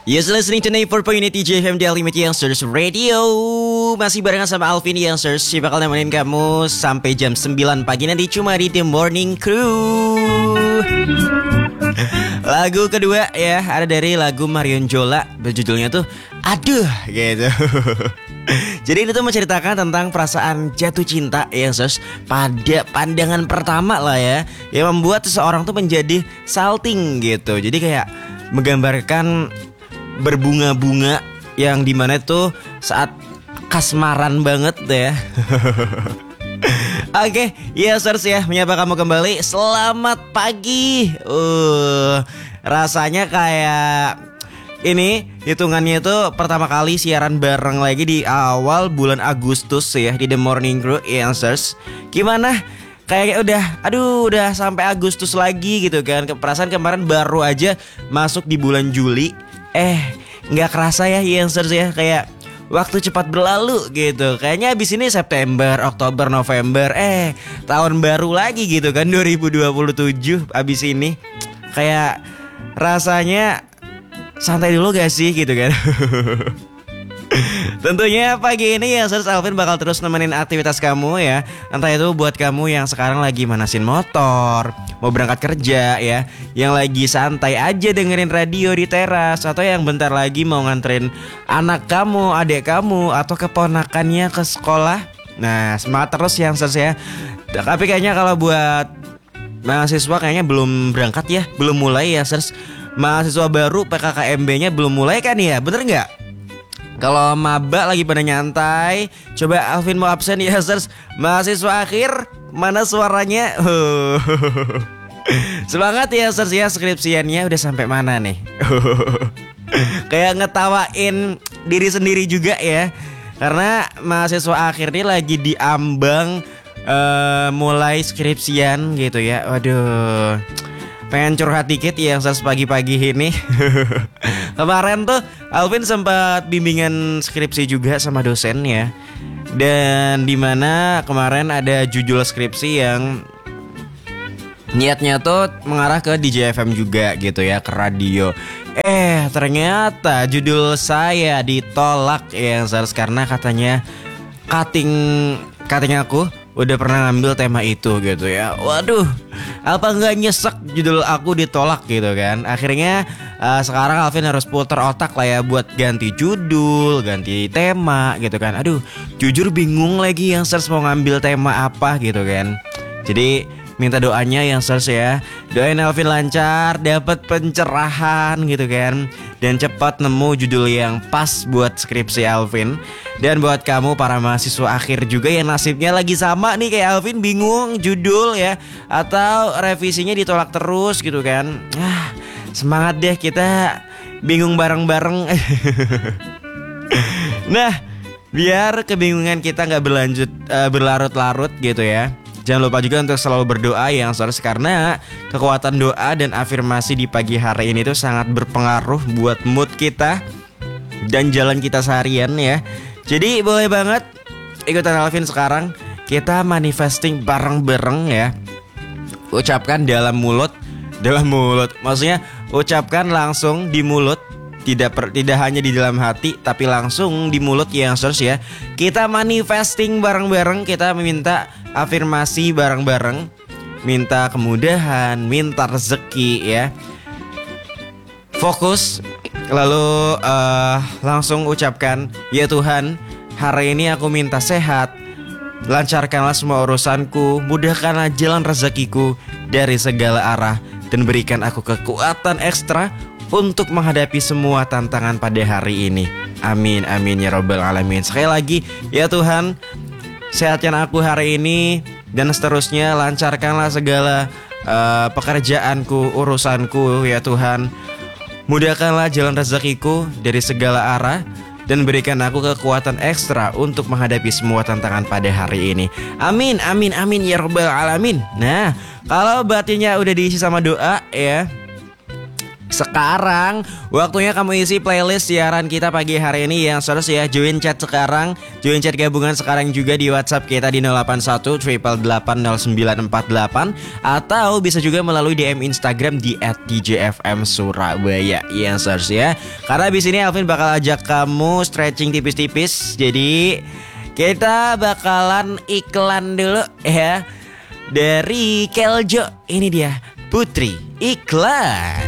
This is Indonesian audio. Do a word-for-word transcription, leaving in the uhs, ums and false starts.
Yes, listening to ninety-four point eight D J F M The Ultimate Youngsters Radio. Masih barengan sama Alvin Youngsters. Si bakal nemenin kamu sampai jam sembilan pagi nanti cuma di The Morning Crew. Lagu kedua ya, ada dari lagu Marion Jola. Berjudulnya tuh Aduh gitu. Jadi ini tuh menceritakan tentang perasaan jatuh cinta Youngsters pada pandangan pertama lah ya, yang membuat seseorang tuh menjadi salting gitu. Jadi kayak menggambarkan berbunga-bunga yang dimana tuh saat kasmaran banget ya. Oke, Youngsters ya, menyapa kamu kembali. Selamat pagi. Uh, rasanya kayak ini hitungannya itu pertama kali siaran bareng lagi di awal bulan Agustus ya di The Morning Crew Youngsters. Gimana? Kayaknya udah, aduh udah sampai Agustus lagi gitu kan. Perasaan kemarin baru aja masuk di bulan Juli. Eh, nggak kerasa ya Youngsters ya, kayak waktu cepat berlalu gitu. Kayaknya abis ini September, Oktober, November, eh tahun baru lagi gitu kan, dua ribu dua puluh tujuh abis ini. Kayak rasanya santai dulu gak sih gitu kan. Tentunya pagi ini ya Youngsters, Alvin bakal terus nemenin aktivitas kamu ya. Entah itu buat kamu yang sekarang lagi manasin motor, mau berangkat kerja ya, yang lagi santai aja dengerin radio di teras, atau yang bentar lagi mau nganterin anak kamu, adik kamu, atau keponakannya ke sekolah. Nah semangat terus ya Youngsters ya. Tapi kayaknya kalau buat mahasiswa kayaknya belum berangkat ya, belum mulai ya Youngsters. Mahasiswa baru P K K M B-nya belum mulai kan ya, bener gak? Kalau maba lagi pada nyantai, coba Alvin mau absen ya Youngsters. Mahasiswa akhir, mana suaranya? Semangat ya Youngsters ya, skripsiannya udah sampai mana nih? Kayak ngetawain diri sendiri juga ya. Karena mahasiswa akhir ini lagi diambang uh, mulai skripsian gitu ya. Waduh, pengen curhat dikit ya Youngsters pagi-pagi ini. Kemarin tuh Alvin sempat bimbingan skripsi juga sama dosen ya. Dan dimana kemarin ada judul skripsi yang niatnya tuh mengarah ke D J F M juga gitu ya, ke radio. Eh ternyata judul saya ditolak ya Youngsters, karena katanya cutting cutting aku udah pernah ngambil tema itu gitu ya. Waduh, apa nggak nyesek judul aku ditolak gitu kan. Akhirnya uh, sekarang Alvin harus putar otak lah ya buat ganti judul, ganti tema gitu kan. Aduh, jujur bingung lagi Youngsters mau ngambil tema apa gitu kan. Jadi minta doanya Youngsters ya, doain Alvin lancar, dapat pencerahan gitu kan, dan cepat nemu judul yang pas buat skripsi Alvin. Dan buat kamu para mahasiswa akhir juga yang nasibnya lagi sama nih kayak Alvin, bingung judul ya, atau revisinya ditolak terus gitu kan. Ah, semangat deh, kita bingung bareng-bareng. Nah, biar kebingungan kita gak berlanjut uh, berlarut-larut gitu ya, jangan lupa juga untuk selalu berdoa ya Youngsters, karena kekuatan doa dan afirmasi di pagi hari ini tuh sangat berpengaruh buat mood kita dan jalan kita seharian ya. Jadi boleh banget ikutan Alvin sekarang, kita manifesting bareng-bareng ya. Ucapkan dalam mulut, dalam mulut maksudnya ucapkan langsung di mulut, tidak per, tidak hanya di dalam hati tapi langsung di mulut ya Youngsters ya. Kita manifesting bareng-bareng, kita meminta afirmasi bareng-bareng, minta kemudahan, minta rezeki ya. Fokus, lalu uh, langsung ucapkan, ya Tuhan, hari ini aku minta sehat, lancarkanlah semua urusanku, mudahkanlah jalan rezekiku dari segala arah, dan berikan aku kekuatan ekstra untuk menghadapi semua tantangan pada hari ini. Amin, amin ya robbal alamin. Sekali lagi, ya Tuhan, sehatkan aku hari ini, dan seterusnya lancarkanlah segala uh, pekerjaanku, urusanku ya Tuhan. Mudahkanlah jalan rezekiku dari segala arah, dan berikan aku kekuatan ekstra untuk menghadapi semua tantangan pada hari ini. Amin, amin, amin ya robbal alamin. Nah, kalau batinnya udah diisi sama doa ya, Sekarang waktunya kamu isi playlist siaran kita pagi hari ini yang terus ya. Join chat sekarang, join chat gabungan sekarang juga di WhatsApp kita di nol delapan satu delapan delapan nol sembilan empat delapan. Atau bisa juga melalui D M Instagram di et d j f m surabaya. Yang terus ya. Karena abis ini Alvin bakal ajak kamu stretching tipis-tipis. Jadi kita bakalan iklan dulu ya. Dari Keljo, ini dia Putri, iklan.